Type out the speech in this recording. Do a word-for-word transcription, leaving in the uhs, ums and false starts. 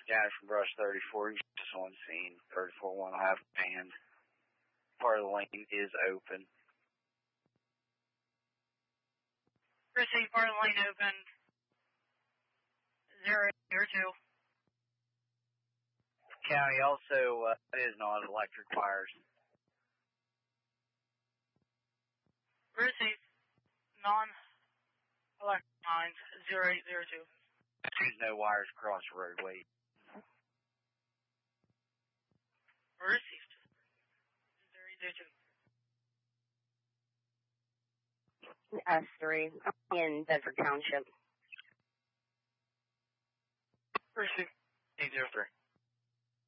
County from Brush thirty-four, just on scene. thirty-four one will have banned. Part of the lane is open. Receive, part of the lane open. Zero, zero, two. County also uh, is non-electric wires. Receive, non-electric lines, zero, eight, zero, two. There's no wires across the roadway. Received. zero, eight, zero, two. S three in Bedford Township. Received. eight zero three.